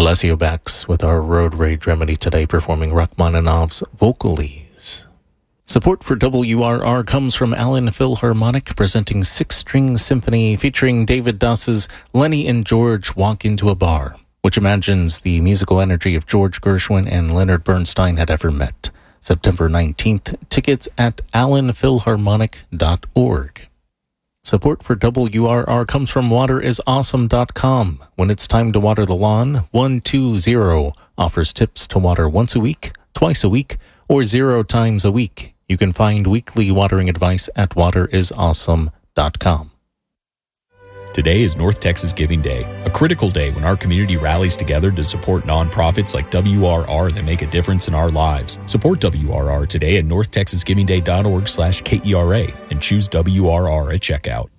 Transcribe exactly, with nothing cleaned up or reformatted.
Alessio Bax with our Road Rage Remedy today, performing Rachmaninoff's Vocalese. Support for W R R comes from Allen Philharmonic, presenting Six String Symphony featuring David Doss's Lenny and George Walk Into a Bar, which imagines the musical energy if George Gershwin and Leonard Bernstein had ever met. September nineteenth, tickets at allen philharmonic dot org. Support for W R R comes from water is awesome dot com. When it's time to water the lawn, one two zero offers tips to water once a week, twice a week, or zero times a week. You can find weekly watering advice at water is awesome dot com. Today is North Texas Giving Day, a critical day when our community rallies together to support nonprofits like W R R that make a difference in our lives. Support W R R today at north texas giving day dot org slash K E R A and choose W R R at checkout.